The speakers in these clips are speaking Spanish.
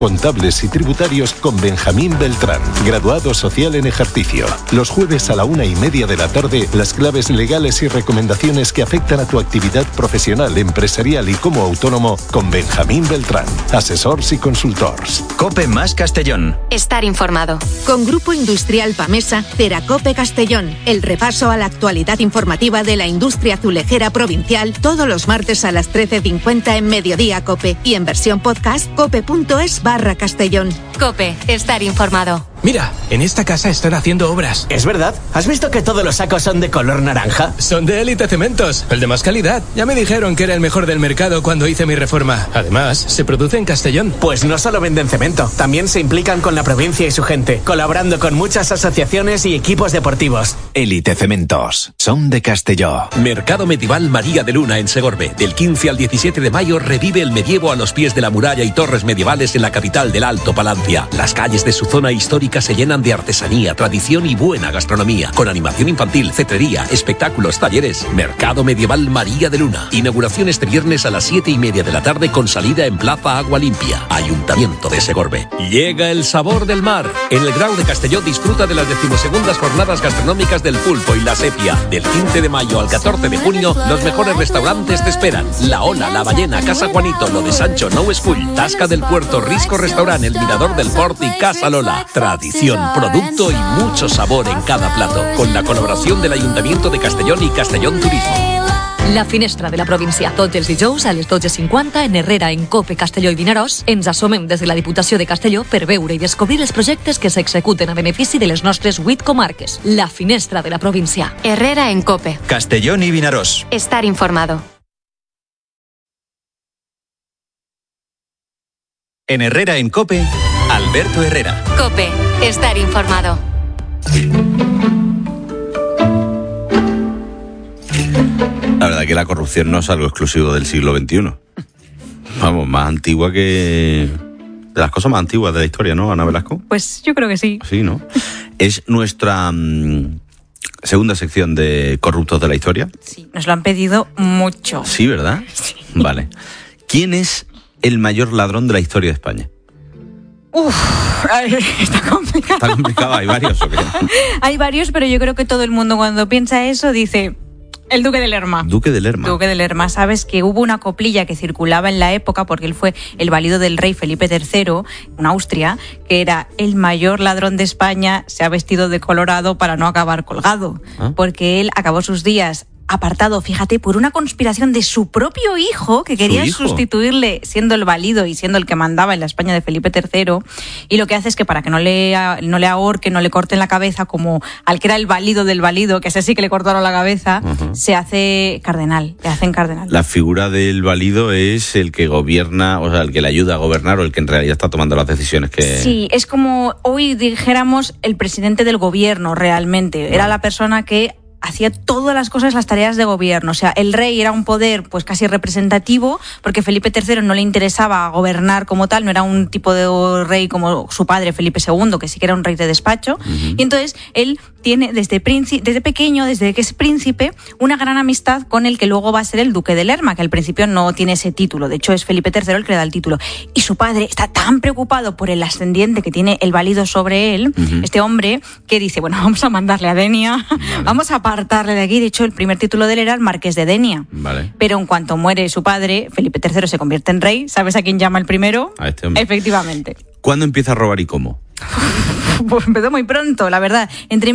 Contables y tributarios con Benjamín Beltrán, graduado social en ejercicio. Los jueves a la 1:30 de la tarde, las claves legales y recomendaciones que afectan a tu actividad profesional, empresarial y como autónomo con Benjamín Beltrán, asesors y consultors. COPE más Castellón. Estar informado. Con Grupo Industrial Pamesa, Teracope Castellón. El repaso a la actualidad informativa de la industria azulejera provincial todos los martes a las 13:50 en Mediodía Cope y en versión podcast cope.es/Castellón. COPE. Estar informado. Mira, en esta casa están haciendo obras. ¿Es verdad? ¿Has visto que todos los sacos son de color naranja? Son de Élite Cementos, el de más calidad. Ya me dijeron que era el mejor del mercado cuando hice mi reforma. Además, se produce en Castellón. Pues no solo venden cemento, también se implican con la provincia y su gente, colaborando con muchas asociaciones y equipos deportivos. Élite Cementos, son de Castelló. Mercado Medieval María de Luna en Segorbe. Del 15 al 17 de mayo revive el medievo a los pies de la muralla y torres medievales en la capital del Alto Palancia. Las calles de su zona histórica se llenan de artesanía, tradición y buena gastronomía, con animación infantil, cetrería, espectáculos, talleres. Mercado Medieval María de Luna. Inauguración este viernes a las 7:30 de la tarde con salida en Plaza Agua Limpia. Ayuntamiento de Segorbe. Llega el sabor del mar. En el Grau de Castelló disfruta de las 12ª jornadas gastronómicas del pulpo y la sepia. Del 15 de mayo al 14 de junio, los mejores restaurantes te esperan. La Ola, La Ballena, Casa Juanito, Lo de Sancho, No School, Tasca del Puerto, Risco Restaurant, El Mirador del Port y Casa Lola. Tradición, producto y mucho sabor en cada plato. Con la colaboración del Ayuntamiento de Castellón y Castellón Turismo. La finestra de la província. Tots els dijous a les 12:50 en Herrera, en COPE, Castelló i Vinaròs. Ens assomem des de la Diputació de Castelló per veure i descobrir els projectes que s'executen a benefici de les nostres 8 comarques. La finestra de la província. Herrera en COPE. Castellón y Vinaròs. Estar informado. En Herrera en COPE, Alberto Herrera. COPE. Estar informado. La verdad que la corrupción no es algo exclusivo del siglo XXI. Vamos, más antigua que... de las cosas más antiguas de la historia, ¿no, Ana Velasco? Pues yo creo que sí. Sí, ¿no? Es nuestra segunda sección de corruptos de la historia. Sí, nos lo han pedido mucho. Sí, ¿verdad? Sí. Vale. ¿Quién es el mayor ladrón de la historia de España? Está complicado. ¿Está complicado? ¿Hay varios o qué? Hay varios, pero yo creo que todo el mundo cuando piensa eso dice... El Duque de Lerma. Duque de Lerma. Duque de Lerma. Sabes que hubo una coplilla que circulaba en la época, porque él fue el valido del rey Felipe III, en Austria, que era el mayor ladrón de España, se ha vestido de colorado para no acabar colgado. Porque él acabó sus días apartado, fíjate, por una conspiración de su propio hijo, que quería sustituirle siendo el valido y siendo el que mandaba en la España de Felipe III, y lo que hace es que para que no le ahorquen, no le corten la cabeza, como al que era el valido del valido, que ese sí que le cortaron la cabeza, se hace cardenal, le hacen cardenal. La figura del valido es el que gobierna, o sea, el que le ayuda a gobernar o el que en realidad está tomando las decisiones que... Sí, es como hoy dijéramos el presidente del gobierno realmente, era la persona que hacía todas las cosas, las tareas de gobierno. O sea, el rey era un poder pues casi representativo, porque Felipe III no le interesaba gobernar como tal, no era un tipo de rey como su padre Felipe II, que sí que era un rey de despacho. Y entonces él tiene desde pequeño, desde que es príncipe, una gran amistad con el que luego va a ser el Duque de Lerma, que al principio no tiene ese título. De hecho, es Felipe III el que le da el título. Y su padre está tan preocupado por el ascendiente que tiene el valido sobre él, este hombre, que dice, bueno, vamos a mandarle a Denia, vamos a apartarle de aquí. De hecho, el primer título de él era el Marqués de Denia. Pero en cuanto muere su padre, Felipe III se convierte en rey. ¿Sabes a quién llama el primero? A este hombre. Efectivamente. ¿Cuándo empieza a robar y cómo? Pues empezó muy pronto, la verdad. Entre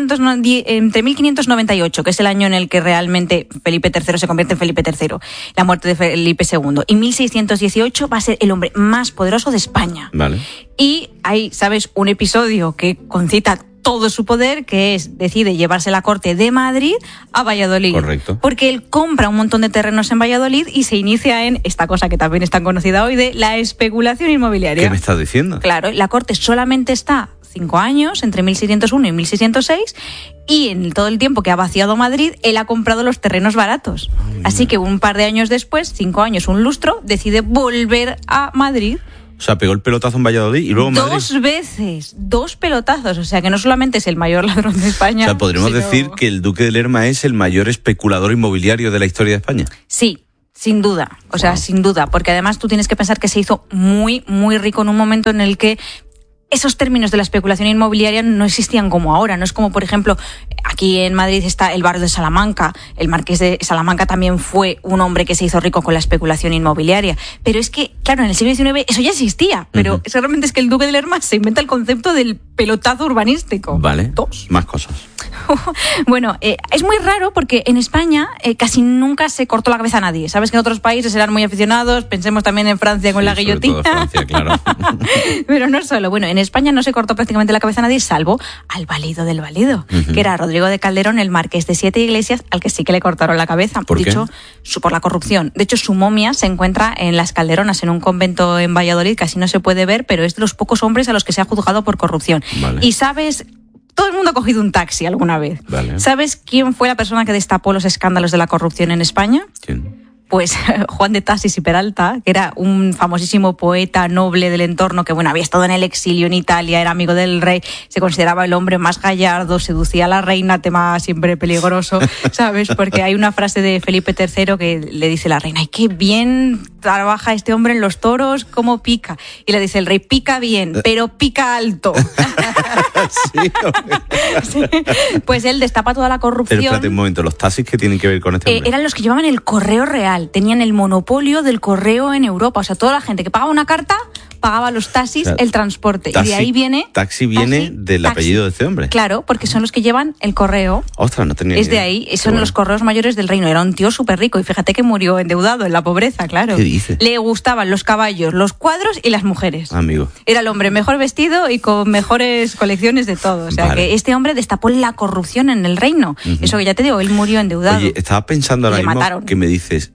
1598, que es el año en el que realmente Felipe III se convierte en Felipe III, la muerte de Felipe II, y 1618 va a ser el hombre más poderoso de España. Vale. Y hay, ¿sabes?, un episodio que concita todo su poder, que es, decide llevarse la corte de Madrid a Valladolid. Correcto. Porque él compra un montón de terrenos en Valladolid y se inicia en esta cosa que también es tan conocida hoy de la especulación inmobiliaria. ¿Qué me estás diciendo? Claro, la corte solamente está 5 años, entre 1601 y 1606, y en todo el tiempo que ha vaciado Madrid, él ha comprado los terrenos baratos. Así que un par de años después, 5 años, un lustro, decide volver a Madrid. O sea, pegó el pelotazo en Valladolid y luego en Madrid. 2 veces, 2 pelotazos. O sea, que no solamente es el mayor ladrón de España. O sea, podríamos decir que el Duque de Lerma es el mayor especulador inmobiliario de la historia de España. Sí. Sin duda, o sea, sin duda, porque además tú tienes que pensar que se hizo muy, muy rico en un momento en el que esos términos de la especulación inmobiliaria no existían como ahora. No es como, por ejemplo, aquí en Madrid está el barrio de Salamanca. El marqués de Salamanca también fue un hombre que se hizo rico con la especulación inmobiliaria. Pero es que, claro, en el siglo XIX eso ya existía. Pero realmente es que el duque de Lerma se inventa el concepto del pelotazo urbanístico. Vale, más cosas. Bueno, es muy raro porque en España casi nunca se cortó la cabeza a nadie. Sabes que en otros países eran muy aficionados. Pensemos también en Francia con la guillotina. Francia, claro. Pero no solo. Bueno, en España no se cortó prácticamente la cabeza a nadie, salvo al valido del valido, que era Rodrigo de Calderón, el marqués de Siete Iglesias, al que sí que le cortaron la cabeza. ¿Por qué? Por la corrupción. De hecho, su momia se encuentra en Las Calderonas, en un convento en Valladolid. Casi no se puede ver, pero es de los pocos hombres a los que se ha juzgado por corrupción. Vale. Y sabes... Todo el mundo ha cogido un taxi alguna vez. Vale. ¿Sabes quién fue la persona que destapó los escándalos de la corrupción en España? ¿Quién? Pues Juan de Tassis y Peralta, que era un famosísimo poeta noble del entorno que, bueno, había estado en el exilio en Italia, era amigo del rey, se consideraba el hombre más gallardo, seducía a la reina, tema siempre peligroso, ¿sabes? Porque hay una frase de Felipe III que le dice la reina, ¡ay, qué bien trabaja este hombre en los toros, cómo pica! Y le dice el rey, pica bien, pero pica alto. Sí. Pues él destapa toda la corrupción. Pero espérate un momento, ¿los taxis qué tienen que ver con este hombre? Eran los que llevaban el correo real. Tenían el monopolio del correo en Europa. O sea, toda la gente que pagaba una carta pagaba los taxis, o sea, el transporte. Y de ahí viene... Taxi viene del apellido de este hombre. Claro, porque son los que llevan el correo. Ostras, no tenía Es de ahí, son los correos mayores del reino. Era un tío súper rico y fíjate que murió endeudado en la pobreza, claro. ¿Qué dice? Le gustaban los caballos, los cuadros y las mujeres. Amigo. Era el hombre mejor vestido y con mejores colecciones de todo. O sea, que este hombre destapó la corrupción en el reino. Eso que ya te digo, él murió endeudado. Oye, estaba pensando ahora mismo que me dices,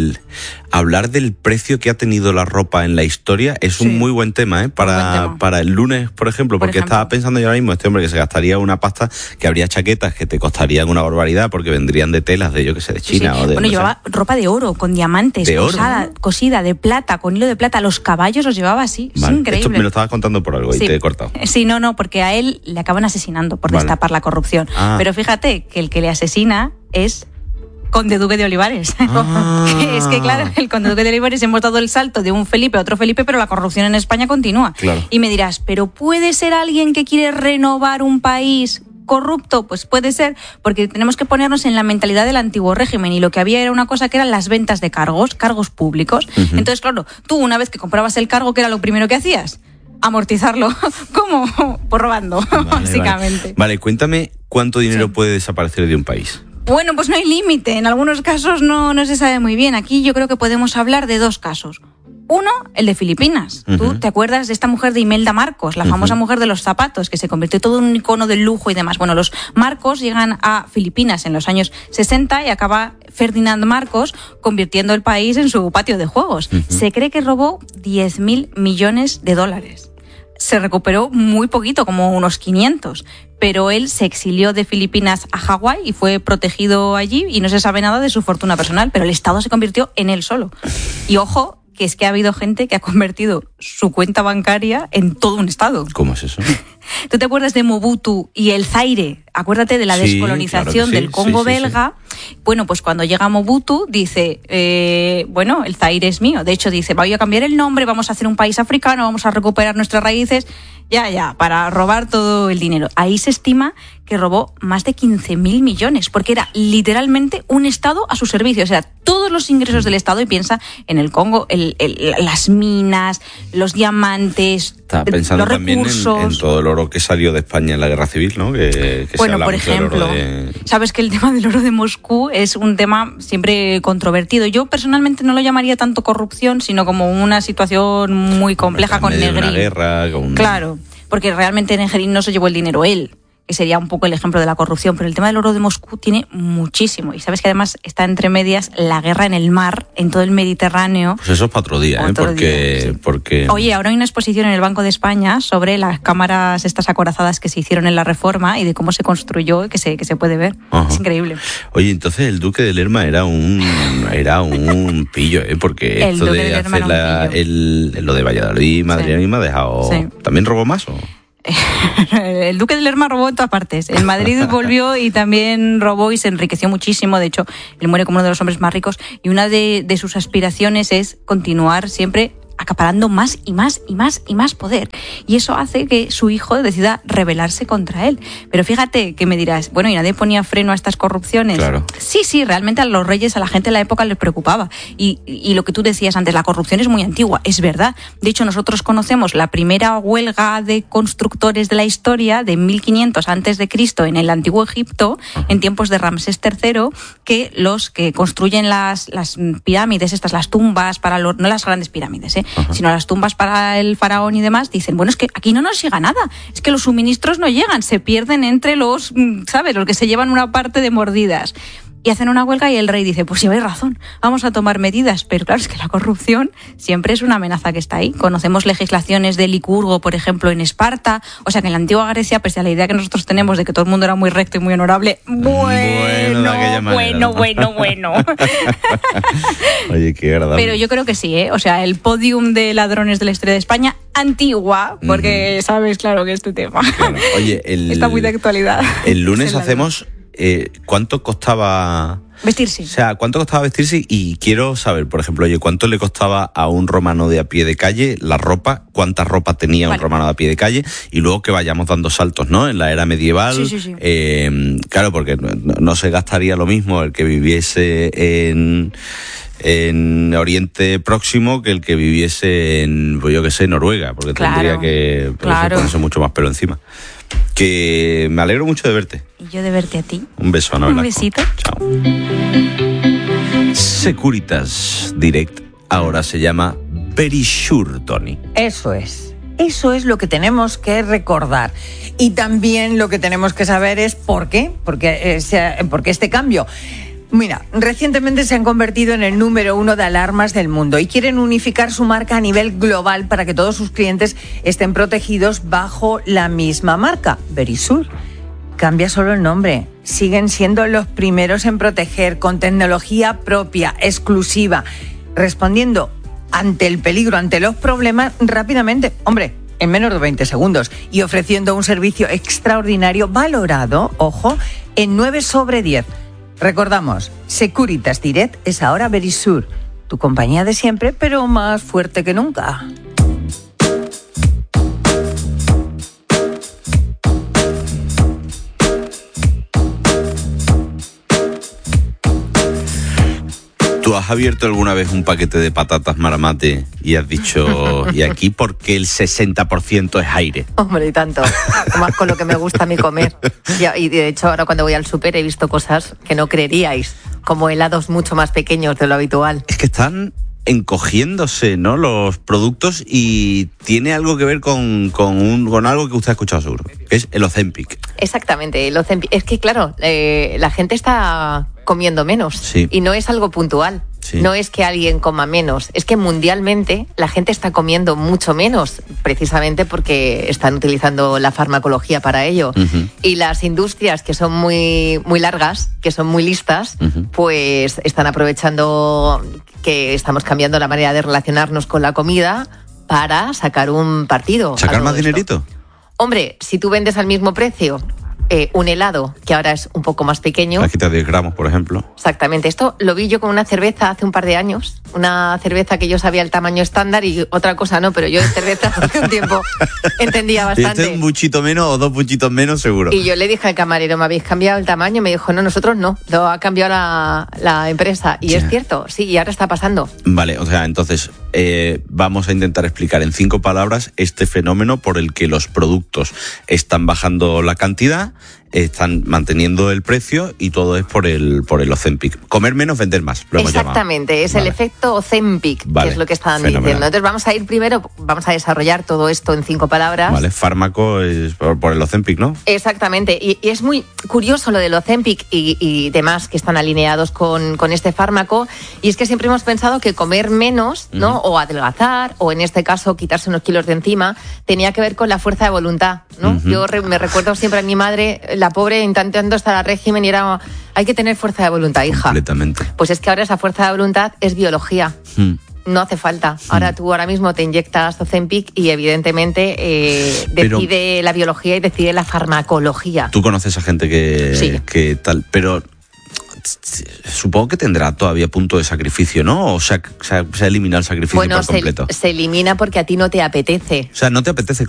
hablar del precio que ha tenido la ropa en la historia es un muy buen tema, para el lunes, por ejemplo, porque estaba pensando yo ahora mismo, este hombre que se gastaría una pasta, que habría chaquetas que te costarían una barbaridad porque vendrían de telas de, yo que sé, de China o de... Bueno, llevaba ropa de oro, con diamantes, cosida, de plata, con hilo de plata. Los caballos los llevaba así, vale. Es increíble. Esto me lo estabas contando por algo y te he cortado. Sí, no, porque a él le acaban asesinando por destapar la corrupción. Pero fíjate que el que le asesina es Conde Duque de Olivares. Es que, claro, el Conde Duque de Olivares, hemos dado el salto de un Felipe a otro Felipe, pero la corrupción en España continúa. Claro. Y me dirás, ¿pero puede ser alguien que quiere renovar un país corrupto? Pues puede ser, porque tenemos que ponernos en la mentalidad del antiguo régimen, y lo que había era una cosa que eran las ventas de cargos públicos. Entonces, claro, tú una vez que comprabas el cargo, ¿qué era lo primero que hacías? Amortizarlo. ¿Cómo? Pues robando, básicamente. Vale, cuéntame cuánto dinero puede desaparecer de un país. Bueno, pues no hay límite. En algunos casos no se sabe muy bien. Aquí yo creo que podemos hablar de dos casos. Uno, el de Filipinas. ¿Tú te acuerdas de esta mujer de Imelda Marcos, la famosa mujer de los zapatos, que se convirtió todo en un icono del lujo y demás? Bueno, los Marcos llegan a Filipinas en los años 60 y acaba Ferdinand Marcos convirtiendo el país en su patio de juegos. Se cree que robó 10.000 millones de dólares. Se recuperó muy poquito, como unos 500, pero él se exilió de Filipinas a Hawái y fue protegido allí y no se sabe nada de su fortuna personal, pero el Estado se convirtió en él solo. Y ojo, que es que ha habido gente que ha convertido su cuenta bancaria en todo un Estado. ¿Cómo es eso? ¿Tú te acuerdas de Mobutu y el Zaire? Acuérdate de la descolonización del Congo belga. Bueno, pues cuando llega Mobutu dice, el Zaire es mío. De hecho dice, voy a cambiar el nombre, vamos a hacer un país africano, vamos a recuperar nuestras raíces, para robar todo el dinero. Ahí se estima que robó más de 15.000 millones, porque era literalmente un Estado a su servicio. O sea, todos los ingresos del Estado, y piensa en el Congo, las minas, los diamantes, estaba pensando los también recursos. en todo el oro que salió de España en la Guerra Civil, ¿no? Que bueno, por ejemplo, sabes que el tema del oro de Moscú es un tema siempre controvertido. Yo personalmente no lo llamaría tanto corrupción, sino como una situación muy compleja con Negrín. Una guerra, Claro, porque realmente Negrín no se llevó el dinero él, que sería un poco el ejemplo de la corrupción, pero el tema del oro de Moscú tiene muchísimo. Y sabes que además está entre medias la guerra en el mar, en todo el Mediterráneo. Pues eso es para otro día, porque... Oye, ahora hay una exposición en el Banco de España sobre las cámaras estas acorazadas que se hicieron en la Reforma y de cómo se construyó, que se puede ver. Es increíble. Oye, entonces el Duque de Lerma era un pillo, porque esto de hacer lo de Valladolid, Madrid, a mí me ha dejado... ¿También robó más o...? El duque de Lerma robó en todas partes. En Madrid volvió y también robó y se enriqueció muchísimo. De hecho, él muere como uno de los hombres más ricos y una de sus aspiraciones es continuar siempre acaparando más y más y más y más poder. Y eso hace que su hijo decida rebelarse contra él. Pero fíjate que me dirás, bueno, ¿y nadie ponía freno a estas corrupciones? Claro. Sí, realmente a los reyes, a la gente de la época les preocupaba. Y lo que tú decías antes, la corrupción es muy antigua, es verdad. De hecho, nosotros conocemos la primera huelga de constructores de la historia de 1500 a.C. en el Antiguo Egipto, en tiempos de Ramsés III, que los que construyen las pirámides, las tumbas, no las grandes pirámides, sino las tumbas para el faraón y demás, dicen, bueno, es que aquí no nos llega nada, es que los suministros no llegan, se pierden entre los, ¿sabes?, los que se llevan una parte de mordidas. Y hacen una huelga y el rey dice, pues lleváis razón, vamos a tomar medidas. Pero claro, es que la corrupción siempre es una amenaza que está ahí. Conocemos legislaciones de Licurgo, por ejemplo, en Esparta. O sea que en la antigua Grecia, pese a la idea que nosotros tenemos de que todo el mundo era muy recto y muy honorable, bueno. Oye, qué agradable. Pero yo creo que sí, O sea, el podium de ladrones de la historia de España, antigua, porque sabes, claro, que este tema Oye, está muy de actualidad. El lunes hacemos... ¿cuánto costaba vestirse? O sea, ¿cuánto costaba vestirse? Y quiero saber, por ejemplo, oye, ¿cuánto le costaba a un romano de a pie de calle la ropa? ¿Cuánta ropa tenía un romano de a pie de calle? Y luego que vayamos dando saltos, ¿no? En la era medieval. Sí. Claro, porque no se gastaría lo mismo el que viviese en Oriente Próximo que el que viviese en, pues yo que sé, Noruega, porque tendría que ponerse mucho más pelo encima. Que me alegro mucho de verte. Y yo de verte a ti. Un beso, Ana Velasco. Un besito. Chao. Securitas Direct ahora se llama Verisure, Tony. Eso es lo que tenemos que recordar. Y también lo que tenemos que saber es por qué. ¿Por qué este cambio? Mira, recientemente se han convertido en el número 1 de alarmas del mundo y quieren unificar su marca a nivel global para que todos sus clientes estén protegidos bajo la misma marca, Verisure. Cambia solo el nombre. Siguen siendo los primeros en proteger con tecnología propia, exclusiva, respondiendo ante el peligro, ante los problemas rápidamente. Hombre, en menos de 20 segundos y ofreciendo un servicio extraordinario valorado, ojo, en 9 sobre 10. Recordamos, Securitas Direct es ahora Verisure, tu compañía de siempre, pero más fuerte que nunca. ¿Tú has abierto alguna vez un paquete de patatas Maramate y has dicho, ¿y aquí por qué el 60% es aire? Hombre, y tanto. Más con lo que me gusta a mí comer. Y de hecho, ahora cuando voy al súper he visto cosas que no creeríais, como helados mucho más pequeños de lo habitual. Es que están encogiéndose, ¿no?, los productos, y tiene algo que ver con algo que usted ha escuchado seguro, que es el Ozempic. Exactamente, el Ozempic. Es que claro, la gente está comiendo menos, sí, y no es algo puntual. Sí. No es que alguien coma menos, es que mundialmente la gente está comiendo mucho menos, precisamente porque están utilizando la farmacología para ello. Uh-huh. Y las industrias que son muy, muy largas, que son muy listas, uh-huh, pues están aprovechando que estamos cambiando la manera de relacionarnos con la comida para sacar un partido. ¿Sacar más dinerito? Hombre, si tú vendes al mismo precio un helado, que ahora es un poco más pequeño. La quita 10 gramos, por ejemplo. Exactamente. Esto lo vi yo con una cerveza hace un par de años. Una cerveza que yo sabía el tamaño estándar y otra cosa no, pero yo de cerveza hace un tiempo entendía bastante. Este un buchito menos o 2 buchitos menos, seguro. Y yo le dije al camarero, ¿me habéis cambiado el tamaño? Me dijo, no, nosotros no. Lo ha cambiado la empresa. Y es cierto, sí, y ahora está pasando. Vale, o sea, entonces vamos a intentar explicar en 5 palabras este fenómeno por el que los productos están bajando la cantidad, están manteniendo el precio y todo es por el Ozempic. Comer menos, vender más, lo hemos llamado. Exactamente, es el efecto Ozempic, que es lo que estaban diciendo. Entonces vamos a ir primero, vamos a desarrollar todo esto en 5 palabras. Vale, fármaco es por el Ozempic, ¿no? Exactamente, y es muy curioso lo del Ozempic y demás que están alineados con este fármaco, y es que siempre hemos pensado que comer menos, ¿no? Uh-huh. O adelgazar, o en este caso quitarse unos kilos de encima, tenía que ver con la fuerza de voluntad, ¿no? Uh-huh. Yo me recuerdo siempre a mi madre, la pobre, intentando estar a régimen, y era, hay que tener fuerza de voluntad, hija. Completamente. Pues es que ahora esa fuerza de voluntad es biología. No hace falta. Ahora mismo te inyectas Ozempic y evidentemente decide la biología y decide la farmacología. Tú conoces a gente que tal, pero supongo que tendrá todavía punto de sacrificio, ¿no? O sea, se elimina el sacrificio por completo. Se elimina porque a ti no te apetece. O sea, no te apetece